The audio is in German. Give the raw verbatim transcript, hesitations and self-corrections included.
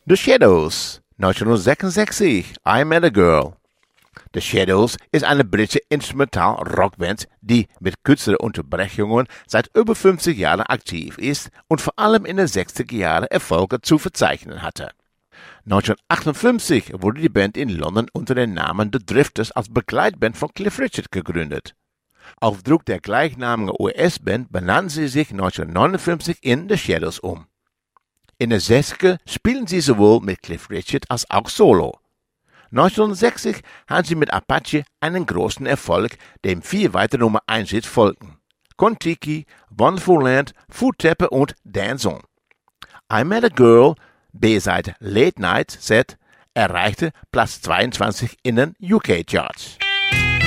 The Shadows, neunzehnhundertsechsundsechzig, I Met a Girl. The Shadows ist eine britische Instrumental-Rockband, die mit kürzeren Unterbrechungen seit über fünfzig Jahren aktiv ist und vor allem in den sechziger Jahren Erfolge zu verzeichnen hatte. neunzehnhundertachtundfünfzig wurde die Band in London unter dem Namen The Drifters als Begleitband von Cliff Richard gegründet. Auf Druck der gleichnamigen U S-Band benannten sie sich neunzehnhundertneunundfünfzig in The Shadows um. In den sechziger spielten sie sowohl mit Cliff Richard als auch solo. neunzehnhundertsechzig hatten sie mit Apache einen großen Erfolg, dem vier weitere Nummer eins Hits folgten: Kon-Tiki, Wonderful Land, Food Tapper und Dance On. I Met a Girl, B-Seite Late Night Set, erreichte Platz zweiundzwanzig in den U K-Charts.